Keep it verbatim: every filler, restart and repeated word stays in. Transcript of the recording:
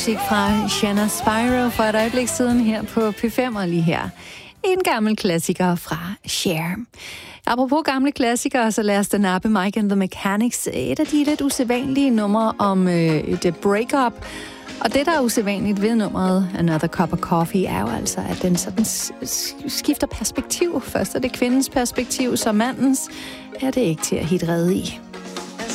Musik fra Shanna Spyro for et øjeblik siden her på P fem, og lige her en gammel klassiker fra Cher. Apropos gamle klassikere, så lad os da nappe Mike and the Mechanics. Et af de lidt usædvanlige numre om øh, et breakup. Og det, der er usædvanligt ved nummeret Another Cup of Coffee, er jo altså, at den sådan skifter perspektiv. Først er det kvindens perspektiv, så mandens er det ikke til at hitte redde i.